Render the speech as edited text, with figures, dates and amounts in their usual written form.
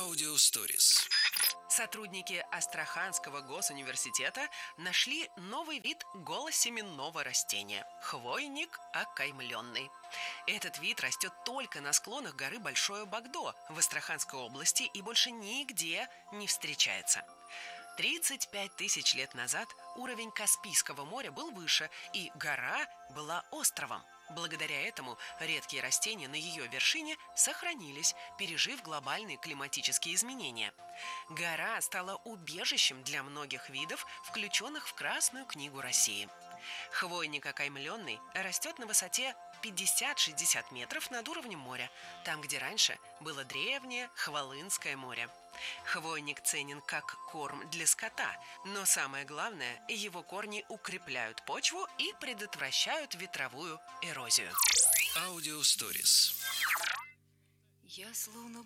Аудиосторис. Сотрудники Астраханского госуниверситета нашли новый вид голосеменного растения – хвойник окаймленный. Этот вид растет только на склонах горы Большое Богдо в Астраханской области и больше нигде не встречается. 35 тысяч лет назад уровень Каспийского моря был выше, и гора была островом. Благодаря этому редкие растения на ее вершине сохранились, пережив глобальные климатические изменения. Гора стала убежищем для многих видов, включенных в Красную книгу России. Хвойник окаймленный растет на высоте 50-60 метров над уровнем моря, там, где раньше было древнее Хвалынское море. Хвойник ценен как корм для скота, но самое главное, его корни укрепляют почву и предотвращают ветровую эрозию. Аудиосторис. Я словно